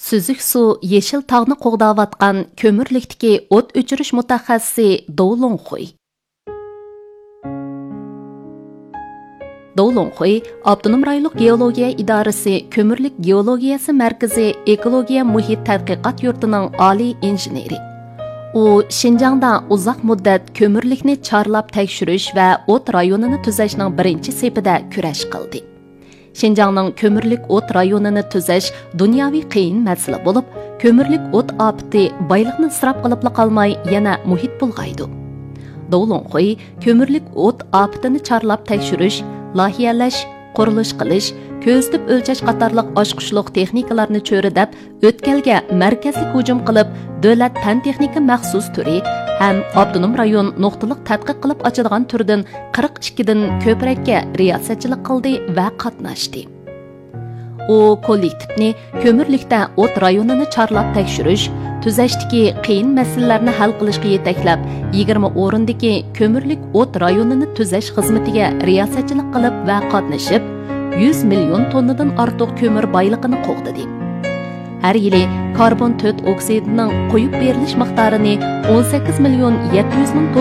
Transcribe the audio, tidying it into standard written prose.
Süzük su yeşil tağını qoğdavatqan kömürlükdeki o't o'chirish mutaxassisi Dou Longhui. Dou Longhui, Abdunum rayonluq geologiya idorasi Kömürlük geologiyasi markazi ekologiya muhit tadqiqot yurtining oliy injeneri. U Xinjiangda uzoq muddat kömürlükni chorlab tekshirish va o't rayonini tuzashning birinchi sepida kurash qildi. Xinjiangning kömürlük o't rayonini tuzash dunyoviy qiyin masala bo'lib, kömürlük o't ofati boyliqni isrof qilib qolmay yana muhit bulg'aydi. Dou Longhui kömürlük o't ofatini chorlab tekshirish, lohiyalash, qurilish qilish, ko'zitib o'lchash qatorliq oshqushliq texnikalarni cho'ridab, o'tkalga markazlik hujum qilib, davlat fan texnika maxsus turi ham Abdunum rayon nuqtaliq tadqiq qilib ochadigan turdan 42 dan ko'prakka riyosatchilik qildi va qatnashdi. U kollektivni kömürlükda o't rayonini chorlab tekshirish, tuzashdagi qiyin masalalarni hal qilishga yetaklab, 20 o'rindagi kömürlük o't rayonini tuzash xizmatiga riyosatchilik qilib va qatnashib, 100 million tonnadan ortiq kömür boyligini qo'g'didi. Har yili karbon 4 oksidining qo'yib berilish miqdorini 18 million 700 ming